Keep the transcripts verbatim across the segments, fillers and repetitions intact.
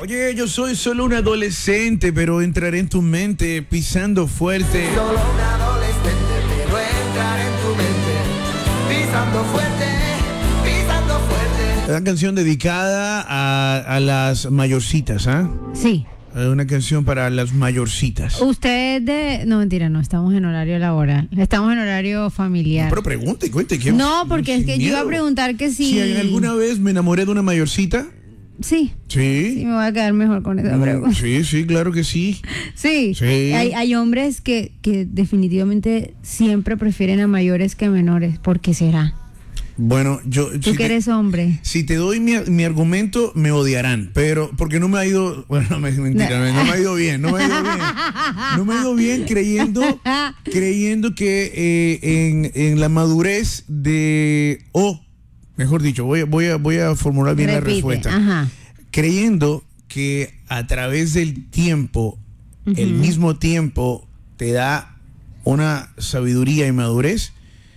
Oye, yo soy solo un adolescente, pero entraré en tu mente pisando fuerte. Solo un adolescente, pero entraré en tu mente pisando fuerte, pisando fuerte. Una canción dedicada a, a las mayorcitas, ¿ah? Sí. Una canción para las mayorcitas. Usted de... No, mentira, no, estamos en horario laboral. Estamos en horario familiar. No, pero pregunte, cuente. ¿qué? No, porque Sin es que yo miedo. iba a preguntar que si... Si alguna vez me enamoré de una mayorcita. Sí. Sí. Sí, me voy a quedar mejor con esa Mm, pregunta. Sí, sí, claro que sí. Sí. Sí. Hay, hay hombres que, que definitivamente siempre prefieren a mayores que a menores. ¿Por qué será? Bueno, yo... Tú si que te- eres hombre. Si te doy mi, mi argumento, me odiarán, pero porque no me ha ido, bueno, no, me- mentira, no. no me ha ido bien, no me ha ido bien, no me ha ido bien creyendo, creyendo que eh, en, en la madurez de, o mejor dicho, voy, a- voy a, voy a formular bien la Repite, respuesta, ajá. creyendo que a través del tiempo, el mismo tiempo te da una sabiduría y madurez.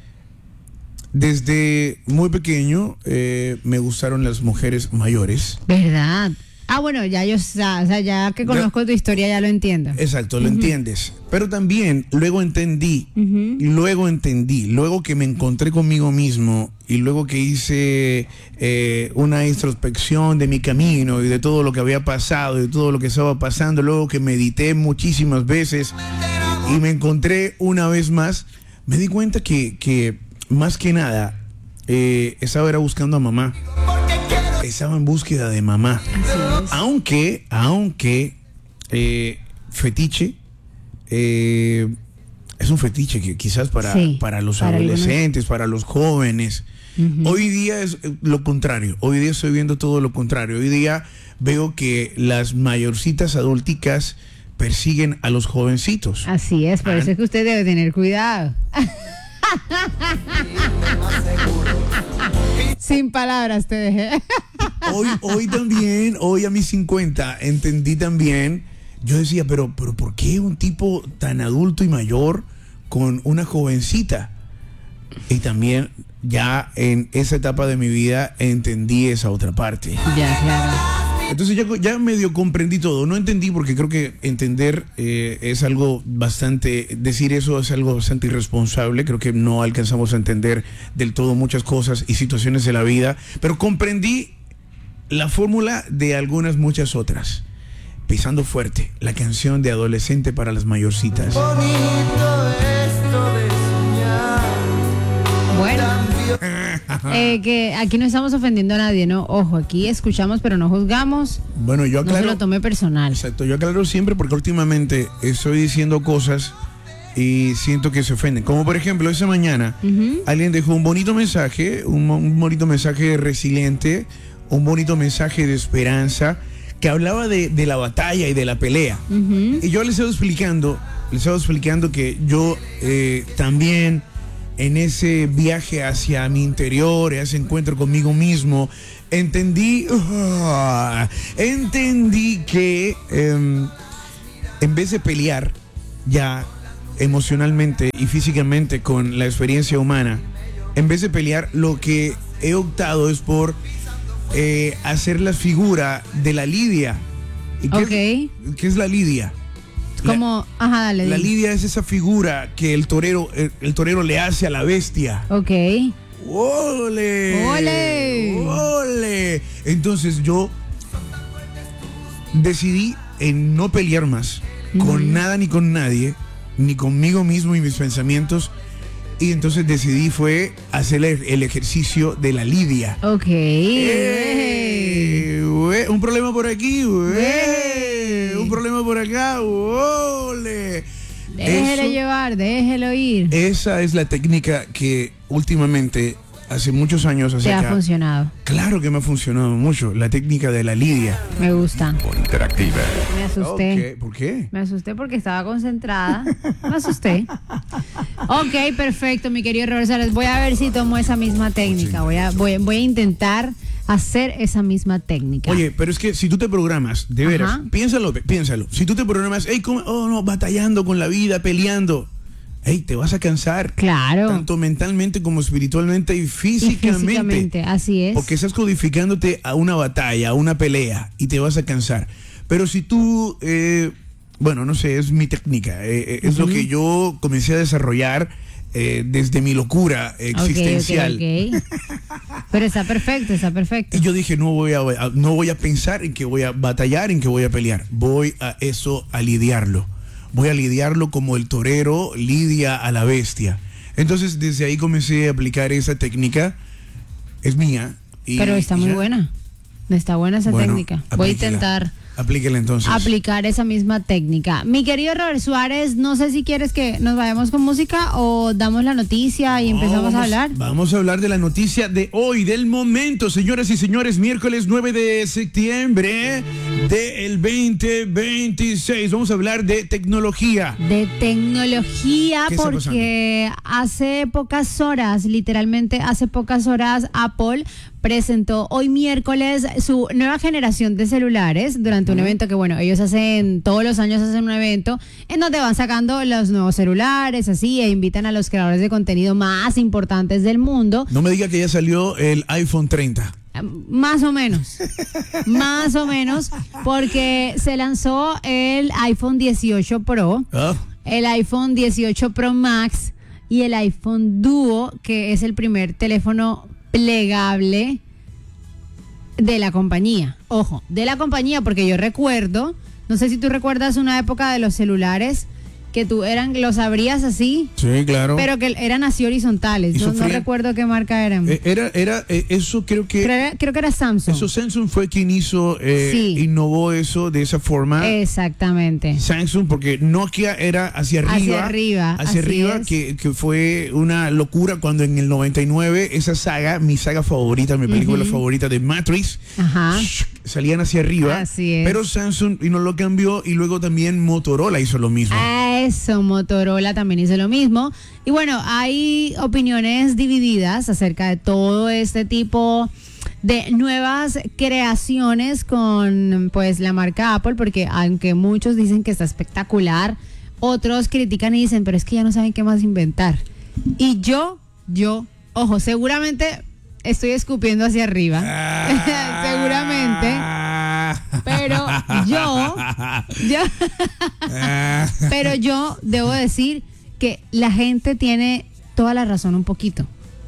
Desde muy pequeño eh, me gustaron las mujeres mayores. ¿Verdad? Ah, bueno, ya yo, o sea, ya que conozco tu historia, ya lo entiendo. Exacto, lo entiendes. Pero también luego entendí, luego entendí, luego que me encontré conmigo mismo y luego que hice eh, una introspección de mi camino y de todo lo que había pasado y de todo lo que estaba pasando, luego que medité muchísimas veces y me encontré una vez más, me di cuenta que, que más que nada eh, estaba era buscando a mamá. Estaba en búsqueda de mamá. Así es. Aunque, aunque eh, fetiche eh, es un fetiche que quizás para, Sí, para los para adolescentes, para los jóvenes. Ujú. Hoy día es eh, lo contrario. Hoy día estoy viendo todo lo contrario. Hoy día veo que las mayorcitas adúlticas persiguen a los jovencitos. Así es, por Ah. eso es que usted debe tener cuidado. Sin palabras te dejé. Hoy, hoy también, hoy a mis cincuenta, entendí también, yo decía, pero, pero ¿por qué un tipo tan adulto y mayor con una jovencita? Y también ya en esa etapa de mi vida entendí esa otra parte. Ya, claro. Entonces ya, ya medio comprendí todo. No entendí porque creo que entender eh, es algo bastante, decir eso es algo bastante irresponsable. Creo que no alcanzamos a entender del todo muchas cosas y situaciones de la vida. Pero comprendí la fórmula de algunas muchas otras. Pisando fuerte, la canción de Adolescente para las mayorcitas. Bonito esto de soñar. Bueno, eh, que aquí no estamos ofendiendo a nadie, ¿no? Ojo, aquí escuchamos pero no juzgamos. Bueno, yo No se aclaro. lo tome personal. Exacto, yo aclaro siempre porque últimamente estoy diciendo cosas y siento que se ofenden. Como por ejemplo, esa mañana Ujú. alguien dejó un bonito mensaje, un, mo- un bonito mensaje resiliente, un bonito mensaje de esperanza, que hablaba de, de la batalla y de la pelea. Ujú. Y yo les estaba explicando, les estaba explicando que yo eh, también en ese viaje hacia mi interior, ese encuentro conmigo mismo, entendí, ah, entendí que em, en vez de pelear ya emocionalmente y físicamente con la experiencia humana, en vez de pelear, lo que he optado es por eh, hacer la figura de la lidia. ¿Y qué, Ok. es, qué es la lidia? La- Como, ajá, dale. La di. lidia es esa figura que el torero, el, el torero le hace a la bestia. Ok. ¡Ole! ¡Ole! ¡Ole! Entonces yo decidí en no pelear más con nada ni con nadie, ni conmigo mismo y mis pensamientos. Y entonces decidí fue hacer el, el ejercicio de la lidia. Ok. ¡Eh! Ue- Un problema por aquí, ue- ¡Eh! un problema por acá, ¡ole! Déjelo Eso- llevar, déjelo ir. Esa es la técnica que últimamente, hace muchos años Te hacia ha acá, funcionado. claro que me ha funcionado mucho, la técnica de la lidia. Me gusta. Interactiva. Me asusté. Ok, ¿por qué? Me asusté porque estaba concentrada. Me asusté. Ok, perfecto, mi querido Robert Sales. Voy a ver si tomo esa misma técnica. Voy a, voy, voy a intentar hacer esa misma técnica. Oye, pero es que si tú te programas, de veras, Ajá. piénsalo, piénsalo. Si tú te programas, hey, ¿cómo? Oh, no, batallando con la vida, peleando. hey, te vas a cansar. Claro. Tanto mentalmente como espiritualmente y físicamente. Y físicamente, así es. Porque estás codificándote a una batalla, a una pelea y te vas a cansar. Pero si tú, eh, bueno, no sé, es mi técnica, eh, es uh-huh. lo que yo comencé a desarrollar eh, desde mi locura existencial. Okay, okay, okay. Pero está perfecto, está perfecto. Y yo dije, no voy a, no voy a pensar en que voy a batallar, en que voy a pelear. Voy a eso, a lidiarlo. Voy a lidiarlo como el torero lidia a la bestia. Entonces, desde ahí comencé a aplicar esa técnica. Es mía. Y, Pero está muy ya. buena. Está buena esa bueno, técnica. Voy a intentar aplíquela entonces. aplicar esa misma técnica. Mi querido Robert Suárez, no sé si quieres que nos vayamos con música o damos la noticia y no, empezamos vamos, a hablar. Vamos a hablar de la noticia de hoy, del momento, señoras y señores, miércoles nueve de septiembre del veinte veintiséis. Vamos a hablar de tecnología. De tecnología, porque hace pocas horas, literalmente hace pocas horas, Apple presentó hoy miércoles su nueva generación de celulares durante un uh-huh. evento que, bueno, ellos hacen, todos los años hacen un evento en donde van sacando los nuevos celulares, así, e invitan a los creadores de contenido más importantes del mundo. No me diga que ya salió el iPhone treinta. Más o menos, más o menos, porque se lanzó el iPhone dieciocho Pro, oh. el iPhone dieciocho Pro Max y el iPhone Duo, que es el primer teléfono plegable de la compañía. Ojo, de la compañía, porque yo recuerdo, no sé si tú recuerdas una época de los celulares que tú eran, los abrías así. Sí, claro. Pero que eran así horizontales. No, no recuerdo qué marca eran. Eh, era, era, eh, eso creo que. Creo, creo que era Samsung. Eso Samsung fue quien hizo, eh, sí. innovó eso de esa forma. Exactamente. Samsung, porque Nokia era hacia arriba. Hacia arriba. Hacia arriba, que, que fue una locura cuando en el noventa y nueve, esa saga, mi saga favorita, mi película uh-huh. favorita de Matrix, Ajá. salían hacia arriba. Así es. Pero Samsung y no lo cambió y luego también Motorola hizo lo mismo. Ah, Eso, Motorola también hizo lo mismo. Y bueno, hay opiniones divididas acerca de todo este tipo de nuevas creaciones con pues la marca Apple, porque aunque muchos dicen que está espectacular, otros critican y dicen, pero es que ya no saben qué más inventar. Y yo, yo, ojo, seguramente estoy escupiendo hacia arriba. Ah. Seguramente. Pero yo, yo pero yo debo decir que la gente tiene toda la razón un poquito.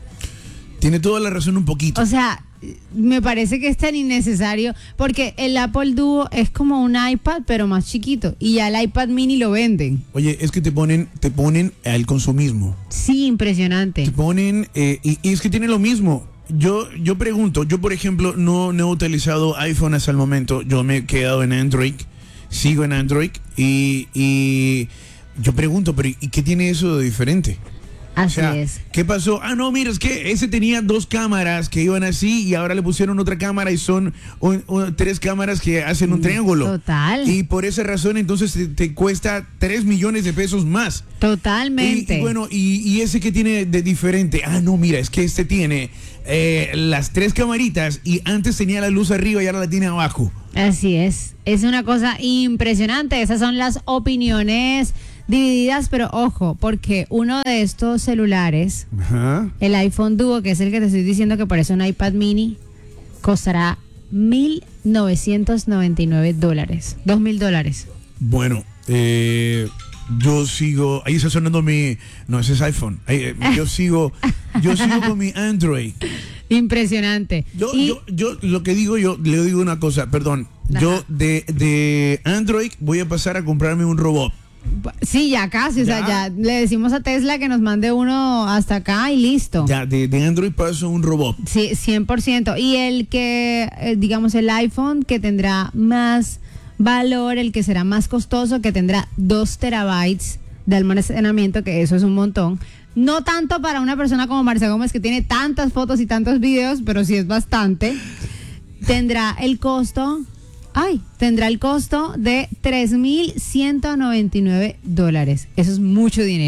Tiene toda la razón un poquito. O sea, me parece que es tan innecesario, porque el Apple Duo es como un iPad, pero más chiquito, y ya el iPad mini lo venden. Oye, es que te ponen, te ponen al consumismo. Sí, impresionante. Te ponen, eh, y, y es que tiene lo mismo. Yo, yo pregunto, yo por ejemplo no, no he utilizado iPhone hasta el momento, yo me he quedado en Android, sigo en Android y, y yo pregunto, pero ¿y qué tiene eso de diferente? Así o sea, es. ¿Qué pasó? Ah, no, mira, es que ese tenía dos cámaras que iban así y ahora le pusieron otra cámara y son un, un, tres cámaras que hacen un triángulo. Total. Y por esa razón entonces te, te cuesta tres millones de pesos más. Totalmente. Y, y bueno, y, y ese que tiene de diferente, ah, no, mira, es que este tiene eh, las tres camaritas y antes tenía la luz arriba y ahora la tiene abajo. Así es. Es una cosa impresionante. Esas son las opiniones divididas, pero ojo, porque uno de estos celulares, ajá, el iPhone Duo, que es el que te estoy diciendo que parece un iPad mini, costará mil novecientos noventa y nueve dólares, dos mil dólares. Bueno, eh, yo sigo, ahí está sonando mi, no, ese es iPhone, ahí, yo sigo, yo sigo con mi Android. Impresionante. Yo, y, yo, yo, lo que digo yo, le digo una cosa, perdón, ajá, yo de, de Android voy a pasar a comprarme un robot. Sí, ya casi, o ¿Ya? sea, ya le decimos a Tesla que nos mande uno hasta acá y listo. Ya, de, de Android paso un robot. Sí, cien por ciento. Y el que, eh, digamos, el iPhone que tendrá más valor, el que será más costoso, que tendrá dos terabytes de almacenamiento, que eso es un montón. No tanto para una persona como Marcia Gómez, que tiene tantas fotos y tantos videos, pero sí es bastante. Tendrá el costo... Ay, tendrá el costo de tres mil ciento noventa y nueve dólares. Eso es mucho dinero.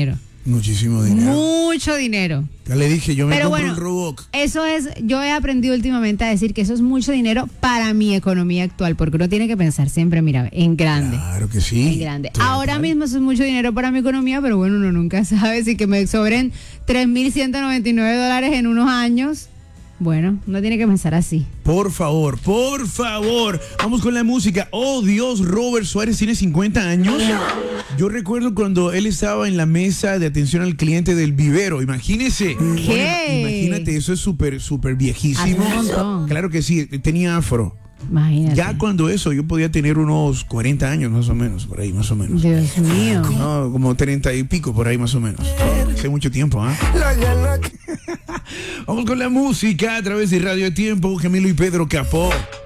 Muchísimo dinero. Mucho dinero. Ya le dije, yo me Pero compro bueno, un Roblox. eso es, yo he aprendido últimamente a decir que eso es mucho dinero para mi economía actual, porque uno tiene que pensar siempre, mira, en grande. Claro que sí. En grande. Total. Ahora mismo eso es mucho dinero para mi economía, pero bueno, uno nunca sabe si que me sobren tres mil ciento noventa y nueve dólares en unos años. Bueno, uno tiene que pensar así. Por favor, por favor. Vamos con la música. Oh, Dios, Robert Suárez tiene cincuenta años. Yo recuerdo cuando él estaba en la mesa de atención al cliente del vivero. Imagínese. ¿Qué? Imagínate, eso es súper, súper viejísimo. Hace un montón. Claro que sí, tenía afro. Imagínate. Ya cuando eso, yo podía tener unos cuarenta años más o menos, por ahí más o menos. Dios mío. No, como treinta y pico por ahí más o menos. Hace mucho tiempo, ¿ah? Vamos con la música a través de Radio Tiempo, Camilo y Pedro Capó.